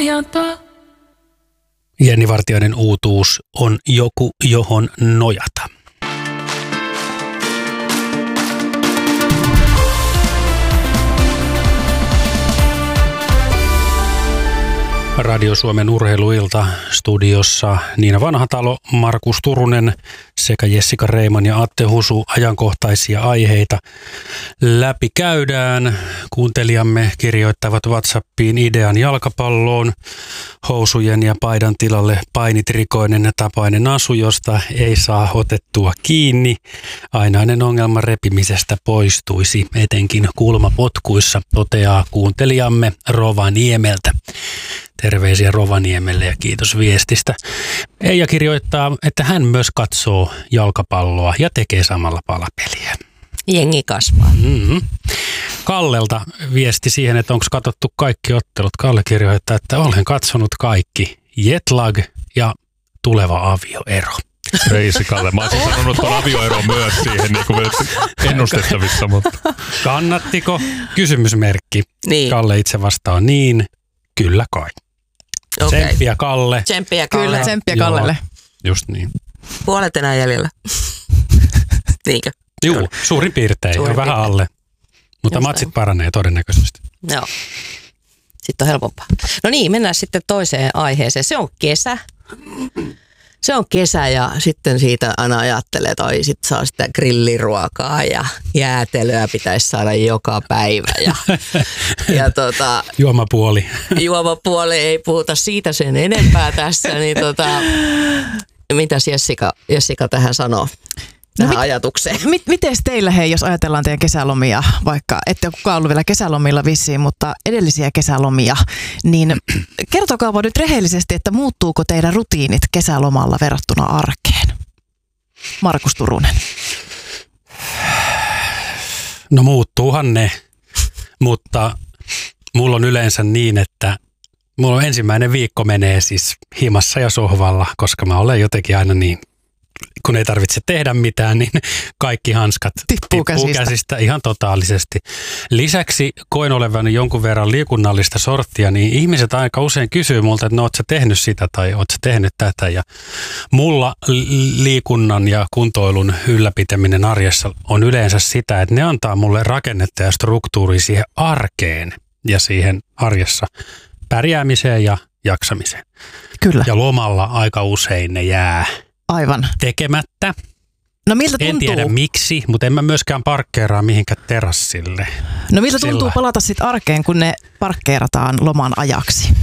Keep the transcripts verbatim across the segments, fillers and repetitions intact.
Jenni Vartiainen uutuus on joku, johon nojata. Radio Suomen urheiluilta studiossa Niina Vanhatalo, Markus Turunen sekä Jessica Reiman ja Atte Husu. Ajankohtaisia aiheita läpi käydään. Kuuntelijamme kirjoittavat WhatsAppiin idean jalkapalloon. Housujen ja paidan tilalle painitrikoinen ja tapainen asu, josta ei saa otettua kiinni. Ainainen ongelma repimisestä poistuisi, etenkin kulmapotkuissa, toteaa kuuntelijamme Rovaniemeltä. Terveisiä Rovaniemelle ja kiitos viestistä. Eija kirjoittaa, että hän myös katsoo jalkapalloa ja tekee samalla palapeliä. Jengi kasvaa. Mm-hmm. Kallelta viesti siihen, että onko katsottu kaikki ottelut. Kalle kirjoittaa, että olen katsonut kaikki. Jetlag ja tuleva avioero. Reisi Kalle. Mä olisin sanonut tuon avioeron myös siihen niin kuin ennustettavissa. Mutta. Kannattiko? Kysymysmerkki. Niin. Kalle itse vastaa niin. Kyllä kai. Okay. Tsemppiä Kalle. Tsemppiä Kalle. Kyllä, tsemppiä Kallelle. Just niin. Puolet enää jäljellä. Niinkö? Juu, suurin piirtein. Suurin vähän piirtein. Alle. Mutta just matsit näin. Paranee todennäköisesti. Joo. Sitten on helpompaa. No niin, mennään sitten toiseen aiheeseen. Se on kesä. Se on kesä ja sitten siitä aina ajattelee, että oi, sit saa sitä grilliruokaa ja jäätelöä pitäisi saada joka päivä. Ja, ja tota, juomapuoli. Juomapuoli, ei puhuta siitä sen enempää tässä. Niin tota, mitäs Jessica, Jessica tähän sanoo? Tähän no mit, ajatukseen. Mit, miten teillä, hei, jos ajatellaan teidän kesälomia, vaikka ette ole kukaan ollut vielä kesälomilla vissiin, mutta edellisiä kesälomia, niin kertokaa nyt rehellisesti, että muuttuuko teidän rutiinit kesälomalla verrattuna arkeen? Markus Turunen. No muuttuuhan ne, mutta mulla on yleensä niin, että mulla on ensimmäinen viikko menee siis himassa ja sohvalla, koska mä olen jotenkin aina niin, kun ei tarvitse tehdä mitään, niin kaikki hanskat tippuu, tippuu käsistä. käsistä ihan totaalisesti. Lisäksi koen olevani jonkun verran liikunnallista sorttia, niin ihmiset aika usein kysyy multa, että no oot sä tehnyt sitä tai oot sä tehnyt tätä. Ja mulla liikunnan ja kuntoilun ylläpitäminen arjessa on yleensä sitä, että ne antaa mulle rakennetta ja struktuuria siihen arkeen ja siihen arjessa pärjäämiseen ja jaksamiseen. Kyllä. Ja lomalla aika usein ne jää aivan tekemättä. No miltä tuntuu? En tiedä miksi, mutta en mä myöskään parkkeeraa mihinkään terassille. No miltä tuntuu Sillä. palata sitten arkeen, kun ne parkkeerataan loman ajaksi?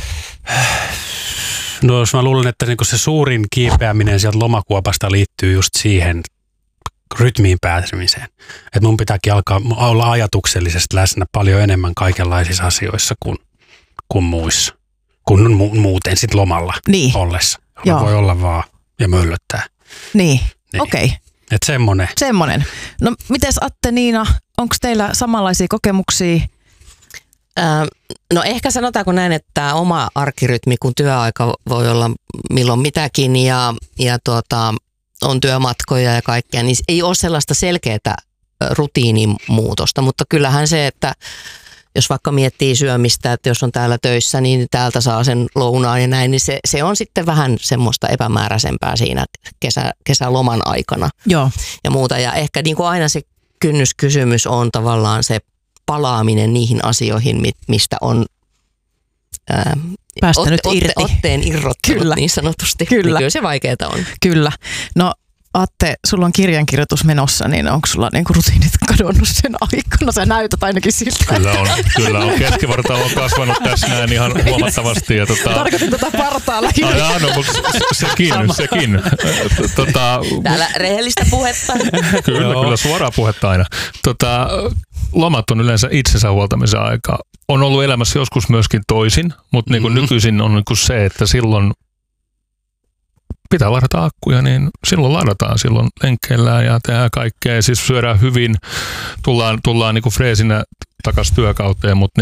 No jos mä luulen, että niinku se suurin kiipeäminen sieltä lomakuopasta liittyy just siihen rytmiin pääsemiseen. Että mun pitääkin alkaa olla ajatuksellisesti läsnä paljon enemmän kaikenlaisissa asioissa kuin, kuin muissa. Kun mu- muuten sit lomalla niin. ollessa. Voi olla vaan ja möllöttää. Niin, niin. Okei. Okay. Että semmonen. Semmonen. No mites Atte, Niina, onko teillä samanlaisia kokemuksia? Äh, no ehkä sanotaanko näin, että tämä oma arkirytmi, kun työaika voi olla milloin mitäkin ja, ja tuota, on työmatkoja ja kaikkea, niin ei ole sellaista selkeää rutiinimuutosta, mutta kyllähän se, että jos vaikka miettii syömistä, että jos on täällä töissä, niin täältä saa sen lounaan ja näin, niin se, se on sitten vähän semmoista epämääräisempää siinä kesä, kesäloman aikana. Joo. Ja muuta. Ja ehkä niin kuin aina se kynnyskysymys on tavallaan se palaaminen niihin asioihin, mistä on ää, päästänyt otte, irti. Otte, otteen irrottanut kyllä. Niin sanotusti. Kyllä. Niin kyllä se vaikeaa on. Kyllä. No Atte, sulla on kirjankirjoitus menossa, niin onko sulla niinku rutiinit kadonnut sen aikana? Sä näytät ainakin siltä. Kyllä on, kyllä on. Keskivartalo on kasvanut tässä näin ihan huomattavasti. Ja tota... Tarkoitin tätä partaalla. Ai, no, mutta sekin, sekin. Tota... Täällä rehellistä puhetta. Kyllä, kyllä, suoraa puhetta aina. Tota, lomat on yleensä itsensä huoltamisen aikaa. On ollut elämässä joskus myöskin toisin, mutta niin kuin mm-hmm. nykyisin on niin kuin se, että silloin pitää ladata akkuja, niin silloin ladataan, silloin lenkkeillään ja tehdään kaikkea. Ja siis syödään hyvin, tullaan, tullaan niin kuin freesinä takaisin työkauteen, mutta niin kuin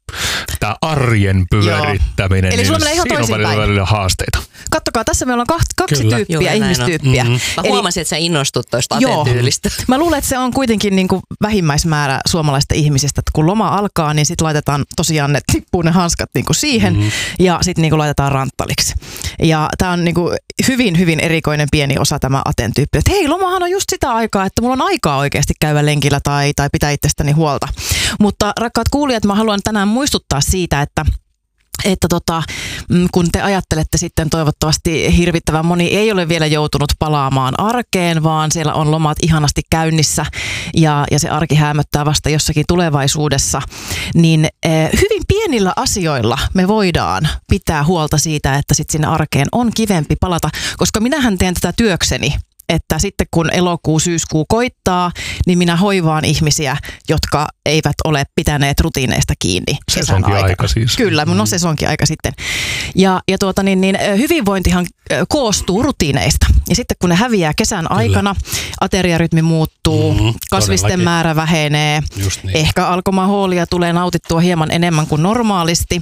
tämä arjen pyörittäminen, Eli sulla niin menee ihan siinä on välillä, toisinpäin. välillä haasteita. Kattokaa, tässä meillä on kaksi, kaksi Kyllä. tyyppiä, Joo, näin on. ihmistyyppiä. Mm-hmm. Mä Eli- huomasin, että sä innostut toista Joo. atentyylistä. Mä luulen, että se on kuitenkin niin kuin vähimmäismäärä suomalaisista ihmisistä, että kun loma alkaa, niin sitten laitetaan tosiaan ne, tippuu ne hanskat niin kuin siihen Mhm. ja sitten niin kuin laitetaan ranttaliksi. Ja tämä on niin kuin hyvin, hyvin erikoinen pieni osa tämä atentyyppi. Että hei, lomahan on just sitä aikaa, että mulla on aikaa oikeasti käydä lenkillä tai, tai pitää itsestäni huolta. Mutta rakkaat kuulijat, mä haluan tänään muistuttaa siitä, että että tota, mm, kun te ajattelette sitten toivottavasti hirvittävän moni ei ole vielä joutunut palaamaan arkeen, vaan siellä on lomat ihanasti käynnissä ja, ja se arki häämöttää vasta jossakin tulevaisuudessa, niin eh, hyvin pienillä asioilla me voidaan pitää huolta siitä, että sitten sinne arkeen on kivempi palata, koska minähän teen tätä työkseni. Että sitten kun elokuu, syyskuu koittaa, niin minä hoivaan ihmisiä, jotka eivät ole pitäneet rutiineista kiinni kesän Sesonkin aikana. aika siis. Kyllä, mun on sesonkin aika sitten. Ja, ja tuota, niin, niin, hyvinvointihan koostuu rutiineista. Ja sitten kun ne häviää kesän aikana, ateriarytmi muuttuu, Mhm, kasvisten todellakin. määrä vähenee, Just niin. ehkä alkomahoolia tulee nautittua hieman enemmän kuin normaalisti.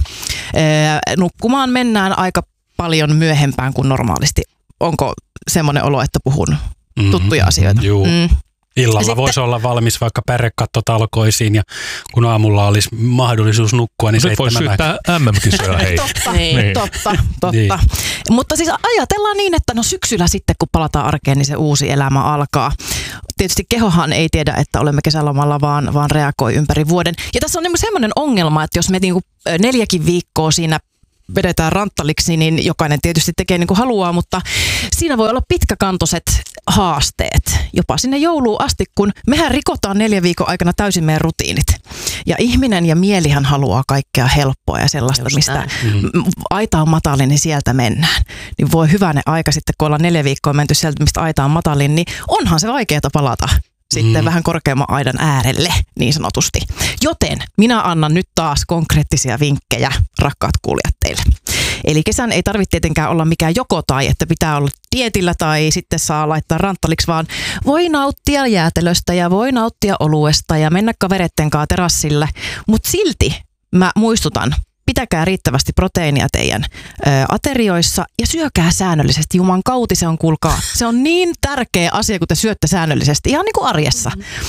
Ee, nukkumaan mennään aika paljon myöhempään kuin normaalisti. Onko semmoinen olo, että puhun Mhm. tuttuja asioita? Juu. Mm. Illalla Ja sitten- voisi olla valmis vaikka pärrekattotalkoisiin ja kun aamulla olisi mahdollisuus nukkua, niin Nyt voisi seitsemän syyttää M M-kisoja, hei. Totta, Niin. Niin. totta, totta. Niin. Mutta siis ajatellaan niin, että no syksyllä sitten kun palataan arkeen, niin se uusi elämä alkaa. Tietysti kehohan ei tiedä, että olemme kesälomalla, vaan, vaan reagoi ympäri vuoden. Ja tässä on niinku semmoinen ongelma, että jos me niinku neljäkin viikkoa siinä vedetään ranttaliksi, niin jokainen tietysti tekee niin kuin haluaa, mutta siinä voi olla pitkäkantoiset haasteet, jopa sinne jouluun asti, kun mehän rikotaan neljän viikon aikana täysin meidän rutiinit. Ja ihminen ja mielihän haluaa kaikkea helppoa ja sellaista, Just mistä näin. m- aita on matalin, niin sieltä mennään. Niin voi hyvänen aika sitten, kun ollaan neljä viikkoa menty sieltä, mistä aita on matalin, niin onhan se vaikeaa palata sitten Mm. vähän korkeamman aidan äärelle, niin sanotusti. Joten minä annan nyt taas konkreettisia vinkkejä, rakkaat kuulijat teille. Eli kesän ei tarvitse tietenkään olla mikään joko tai, että pitää olla dietillä tai sitten saa laittaa ranttaliksi, vaan voi nauttia jäätelöstä ja voi nauttia oluesta ja mennä kavereitten kanssa terassille. Mutta silti mä muistutan, pitäkää riittävästi proteiinia teidän ö, aterioissa ja syökää säännöllisesti. Juman kauti se on, kuulkaa. Se on niin tärkeä asia, kun te syötte säännöllisesti, ihan niin kuin arjessa.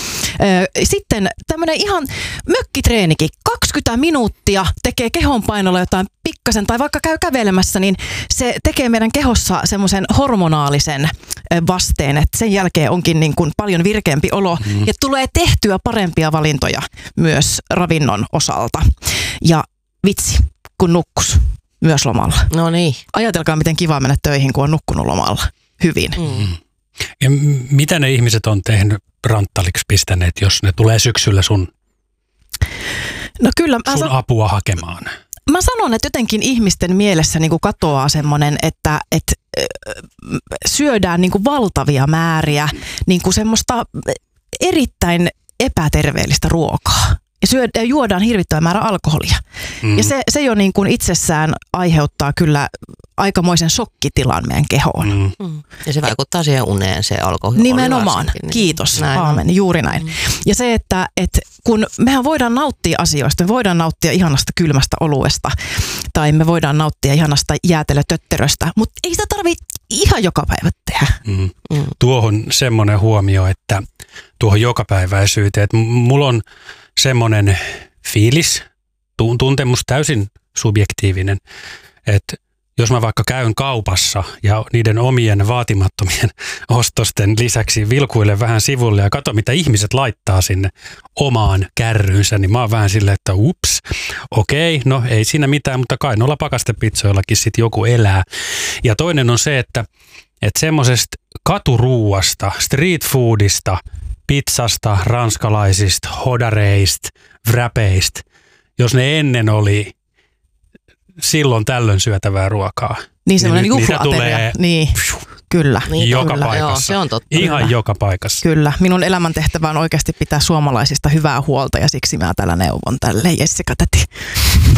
Ö, sitten tämmöinen ihan mökkitreenikin, kaksikymmentä minuuttia tekee kehonpainolla jotain pikkasen tai vaikka käy kävelemässä, niin se tekee meidän kehossa semmoisen hormonaalisen ö, vasteen, että sen jälkeen onkin niin kuin paljon virkeämpi olo ja tulee tehtyä parempia valintoja myös ravinnon osalta. Ja vitsi, kun nukkus myös lomalla. No niin. Ajatelkaa, miten kiva mennä töihin, kun on nukkunut lomalla hyvin. Mm. Ja m- mitä ne ihmiset on tehnyt ranttaliksi pistäneet, jos ne tulee syksyllä sun, No kyllä, mä, sun san- apua hakemaan? mä sanon, että jotenkin ihmisten mielessä niin kuin katoaa semmoinen, että, että ö, syödään niin kuin valtavia määriä niin kuin semmoista erittäin epäterveellistä ruokaa. Ja syödä, juodaan hirvittävä määrä alkoholia. Mm. Ja se, se jo niin kuin itsessään aiheuttaa kyllä aikamoisen shokkitilan meidän kehoon. Mm. Mm. Ja se vaikuttaa siihen uneen, se alkoholi. Nimenomaan. varsinkin, niin Kiitos. näin on. Aamen. Juuri näin. Ja se, että, että kun mehän voidaan nauttia asioista, me voidaan nauttia ihanasta kylmästä oluesta tai me voidaan nauttia ihanasta jäätelötötteröstä, mutta ei sitä tarvitse ihan joka päivä tehdä. Mm. Mm. Tuohon semmoinen huomio, että tuohon jokapäiväisyyteen, että m- mulla on semmoinen fiilis, tun- tuntemus täysin subjektiivinen, että jos mä vaikka käyn kaupassa ja niiden omien vaatimattomien ostosten lisäksi vilkuilen vähän sivulle ja katso, mitä ihmiset laittaa sinne omaan kärryynsä, niin mä oon vähän silleen, että ups, okei, no ei siinä mitään, mutta kai noilla pakastepizzoillakin sit joku elää. Ja toinen on se, että, että semmoisesta katuruuasta, street foodista, pizzasta, ranskalaisista, hodareista, wrapeista, jos ne ennen oli silloin tällöin syötävää ruokaa. Niin semmoinen nyt niitä juhla-ateria. tulee Niin, kyllä. Niin, joka kyllä. paikassa. Joo, se on totta. Ihan Kyllä. joka paikassa. Kyllä. Minun elämäntehtävä on oikeasti pitää suomalaisista hyvää huolta ja siksi mä täällä neuvon tälle Jessica täti.